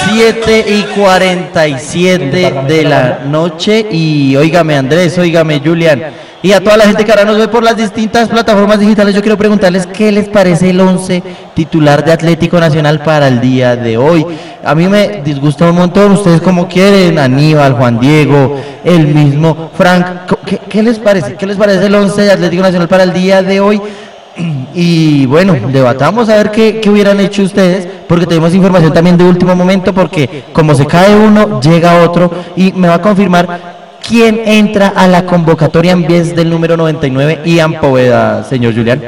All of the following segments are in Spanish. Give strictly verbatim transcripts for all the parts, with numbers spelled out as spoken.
siete y cuarenta y siete de la noche. Y óigame Andrés, óigame Julián, y a toda la gente que ahora nos ve por las distintas plataformas digitales, yo quiero preguntarles qué les parece el once titular de Atlético Nacional para el día de hoy. A mí me disgusta un montón, ustedes como quieren, Aníbal, Juan Diego, el mismo Frank, ¿qué, qué les parece? ¿Qué les parece el once de Atlético Nacional para el día de hoy? Y bueno, debatamos a ver qué, qué hubieran hecho ustedes, porque tenemos información también de último momento, porque como se cae uno, llega otro, y me va a confirmar quién entra a la convocatoria en vez del número noventa y nueve, Ian Poveda, señor Julián.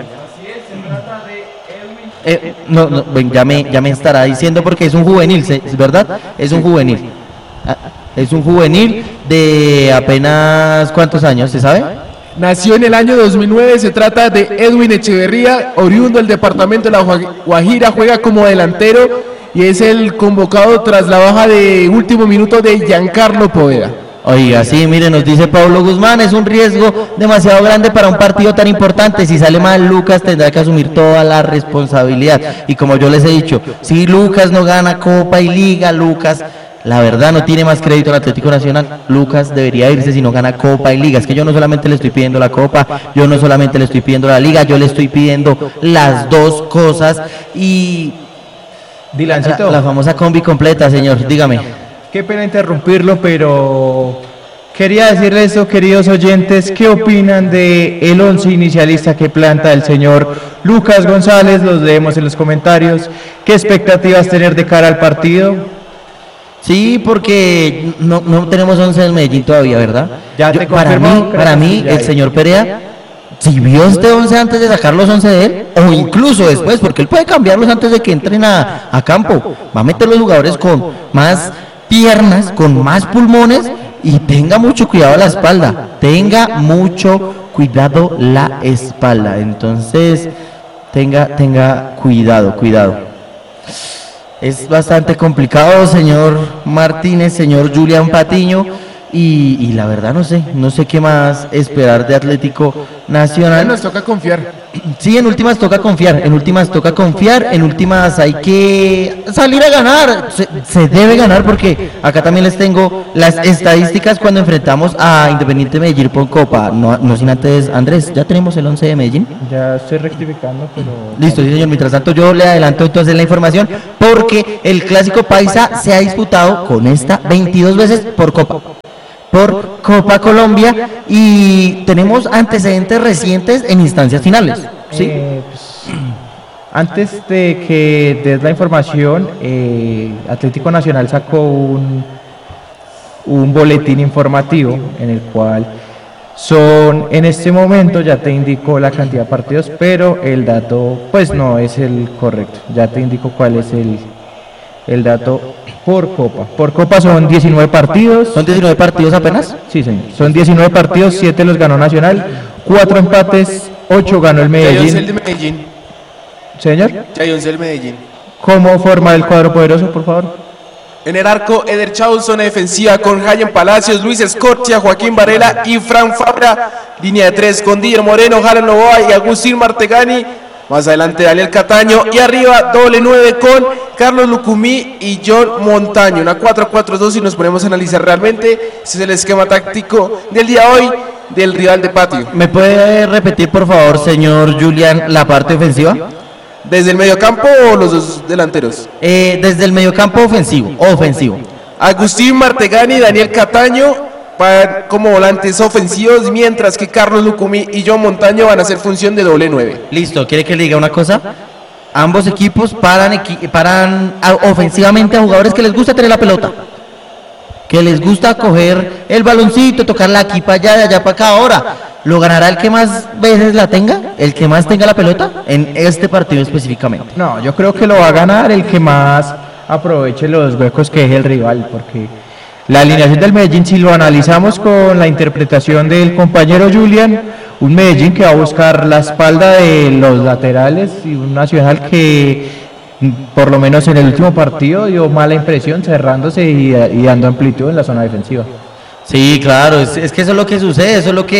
Eh, no, no, ya me, ya me estará diciendo porque es un juvenil, ¿es verdad? Es un juvenil. Es un juvenil de apenas ¿cuántos años, se sabe? Nació en el año dos mil nueve, se trata de Edwin Echeverría, oriundo del departamento de la Guajira, juega como delantero y es el convocado tras la baja de último minuto de Giancarlo Poveda. Oiga, sí, mire, nos dice Pablo Guzmán, es un riesgo demasiado grande para un partido tan importante. Si sale mal Lucas tendrá que asumir toda la responsabilidad. Y como yo les he dicho, si Lucas no gana Copa y Liga, Lucas, la verdad, no tiene más crédito en Atlético Nacional. Lucas debería irse si no gana Copa y Liga. Es que yo no solamente le estoy pidiendo la Copa, yo no solamente le estoy pidiendo la Liga, yo le estoy pidiendo las dos cosas. Y Dilancito, la, la famosa combi completa, señor, dígame. Qué pena interrumpirlo, pero quería decirles eso, queridos oyentes, ¿qué opinan de el once inicialista que planta el señor Lucas González? Los leemos en los comentarios. ¿Qué expectativas tener de cara al partido? Sí, porque no, no tenemos once del Medellín todavía, ¿verdad? Ya te Yo, para mí, para mí, el señor Perea, si vio este once antes de sacar los once de él, o incluso después, porque él puede cambiarlos antes de que entren a, a campo, va a meter los jugadores con más piernas, con más pulmones, y tenga mucho cuidado la espalda, tenga mucho cuidado la espalda, entonces tenga, tenga cuidado, cuidado. Es bastante complicado, señor Martínez, señor Julián Patiño, y, y la verdad no sé, no sé qué más esperar de Atlético Nacional. Nos toca confiar. Sí, en últimas toca confiar, en últimas toca confiar, en últimas hay que salir a ganar, se, se debe ganar, porque acá también les tengo las estadísticas cuando enfrentamos a Independiente Medellín por Copa, no, no sin antes, Andrés, ¿ya tenemos el once de Medellín? Ya estoy rectificando, pero... Listo, sí señor, mientras tanto yo le adelanto entonces la información, porque el Clásico Paisa se ha disputado con esta veintidós veces por Copa. por Copa Colombia, y tenemos antecedentes recientes en instancias finales, ¿sí? Eh, pues, antes de que des la información, eh, Atlético Nacional sacó un, un boletín informativo en el cual son, en este momento ya te indicó la cantidad de partidos, pero el dato pues no es el correcto, ya te indico cuál es el, el dato por Copa. Por Copa son diecinueve partidos. ¿Son diecinueve partidos apenas? Sí, señor. Son diecinueve partidos, siete los ganó Nacional, cuatro empates, ocho ganó el Medellín. el de Medellín. Señor, Chayonce el Medellín. ¿cómo forma el cuadro poderoso, por favor? En el arco, Eder Chau, zona defensiva con Jayen Palacios, Luis Escortia, Joaquín Varela y Fran Fabra. Línea de tres con Dier Moreno, Jalan Novoa y Agustín Martegani. Más adelante Daniel Cataño, y arriba doble nueve con Carlos Lucumí y John Montaño. Una cuatro cuatro dos, y nos ponemos a analizar realmente. Ese es el esquema táctico del día de hoy del rival de patio. ¿Me puede repetir por favor, señor Julián, la parte ofensiva? ¿Desde el mediocampo o los dos delanteros? Eh, desde el mediocampo ofensivo, ofensivo. Agustín Martegani y Daniel Cataño van como volantes ofensivos, mientras que Carlos Lucumí y John Montaño van a hacer función de doble nueve. Listo, ¿quiere que le diga una cosa? Ambos equipos paran, equi paran a, ofensivamente a jugadores que les gusta tener la pelota, que les gusta coger el baloncito, tocarla aquí para allá, de allá para acá. Ahora, ¿lo ganará el que más veces la tenga? ¿El que más tenga la pelota? En este partido específicamente. No, yo creo que lo va a ganar el que más aproveche los huecos que deje el rival, porque la alineación del Medellín, si lo analizamos con la interpretación del compañero Julián, un Medellín que va a buscar la espalda de los laterales, y un Nacional que por lo menos en el último partido dio mala impresión, cerrándose y, y dando amplitud en la zona defensiva. Sí, claro, es, es que eso es lo que sucede, eso es lo que